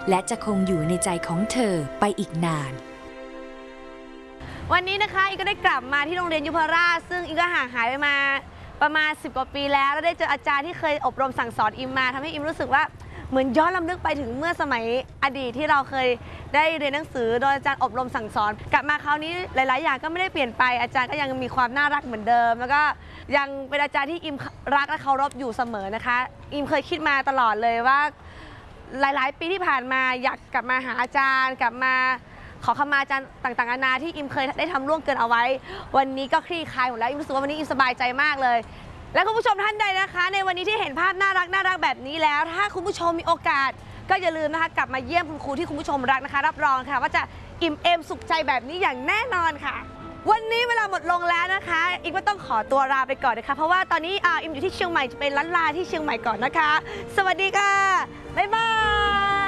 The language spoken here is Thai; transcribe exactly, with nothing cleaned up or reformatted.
และจะคงอยู่ในใจของเธอไปอีกนานวันนี้นะคะอิงก็ได้กลับมาที่โรงเรียนยุพราชซึ่งอิงก็ห่างหายไปมาประมาณสิบกว่าปีแล้วแล้วได้เจออาจารย์ที่เคยอบรมสั่งสอนอิมมาทำให้อิมรู้สึกว่าเหมือนย้อนลำลึกไปถึงเมื่อสมัยอดีตที่เราเคยได้เรียนหนังสือโดยอาจารย์อบรมสั่งสอนกลับมาคราวนี้หลายๆอย่างก็ไม่ได้เปลี่ยนไปอาจารย์ก็ยังมีความน่ารักเหมือนเดิมแล้วก็ยังเป็นอาจารย์ที่อิมรักและเคารพอยู่เสมอนะคะอิมเคยคิดมาตลอดเลยว่าหลายๆปีที่ผ่านมาอยากกลับมาหาอาจารย์กลับมาขอขมาอาจารย์ต่างๆนานาที่อิมเคยได้ทำล่วงเกินเอาไว้วันนี้ก็คลี่คลายหมดแล้วอิมรู้สึกว่าวันนี้อิมสบายใจมากเลยและคุณผู้ชมท่านใดนะคะในวันนี้ที่เห็นภาพน่ารักน่ารักแบบนี้แล้วถ้าคุณผู้ชมมีโอกาสก็อย่าลืมนะคะกลับมาเยี่ยมคุณครูที่คุณผู้ชมรักนะคะรับรองค่ะว่าจะอิ่มเอมสุขใจแบบนี้อย่างแน่นอนค่ะวันนี้เวลาหมดลงแล้วนะคะอิมก็ต้องขอตัวลาไปก่อนนะคะเพราะว่าตอนนี้อิมอยู่ที่เชียงใหม่จะเป็นล้านลาที่เชียงใหม่ก่อนนะคะสวัสดีค่ะบ๊ายบาย